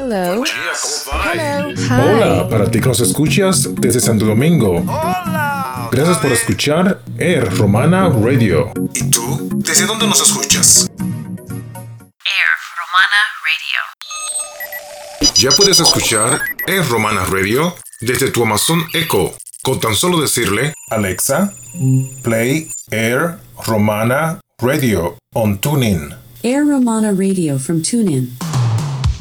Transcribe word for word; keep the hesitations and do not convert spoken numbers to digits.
Hello. Bom dia, como vai? Hello. Hi. Hola, para ti que nos escuchas desde Santo Domingo. Hola. Gracias por escuchar Air Romana Radio. ¿Y tú? ¿Desde dónde nos escuchas? Air Romana Radio. Ya puedes escuchar Air Romana Radio desde tu Amazon Echo, con tan solo decirle Alexa, play Air Romana Radio on TuneIn. Air Romana Radio from TuneIn.